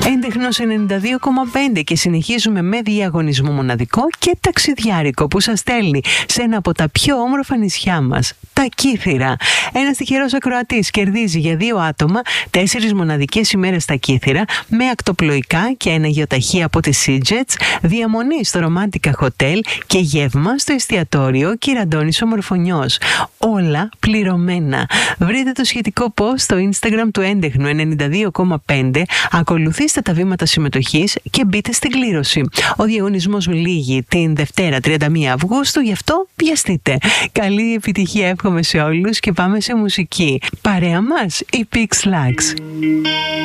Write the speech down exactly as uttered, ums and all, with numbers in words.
Έντεχνος ενενήντα δύο κόμμα πέντε και συνεχίζουμε με διαγωνισμό μοναδικό και ταξιδιάρικο που σας στέλνει σε ένα από τα πιο όμορφα νησιά μας, τα Κύθυρα. Ένας τυχερός ακροατής κερδίζει για δύο άτομα τέσσερις μοναδικές ημέρες στα Κύθυρα με ακτοπλοϊκά και ένα γεωταχή από τη Seajets, διαμονή στο Romantica Hotel και γεύμα στο εστιατόριο Κυραντώνης Ομορφωνιός. Όλα πληρωμένα. Βρείτε το σχετικό post στο Instagram του Έντεχνου ενενήντα δύο κόμμα πέντε, ακολουθήστε τα βήματα συμμετοχής και μπείτε στην κλήρωση. Ο διαγωνισμός λήγει την Δευτέρα τριάντα μία Αυγούστου, γι' αυτό βιαστείτε. Καλή επιτυχία εύχομαι σε όλους και πάμε σε μουσική. Παρέα μας η Pix Lux.